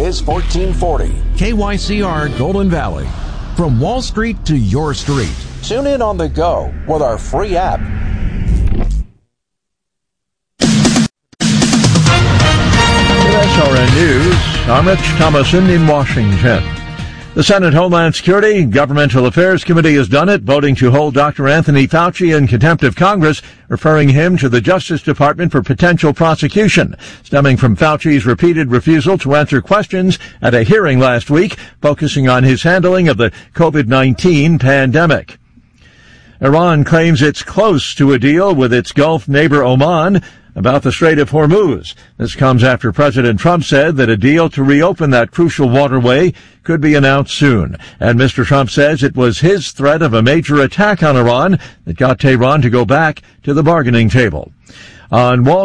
Biz 1440. KYCR Golden Valley. From Wall Street to your street. Tune in on the go with our free app. SRN News, I'm Rich Thomason in Washington. The Senate Homeland Security Governmental Affairs Committee has done it, voting to hold Dr. Anthony Fauci in contempt of Congress, referring him to the Justice Department for potential prosecution, stemming from Fauci's repeated refusal to answer questions at a hearing last week, focusing on his handling of the COVID-19 pandemic. Iran claims it's close to a deal with its Gulf neighbor Oman about the Strait of Hormuz. This comes after President Trump said that a deal to reopen that crucial waterway could be announced soon. And Mr. Trump says it was his threat of a major attack on Iran that got Tehran to go back to the bargaining table. On Wall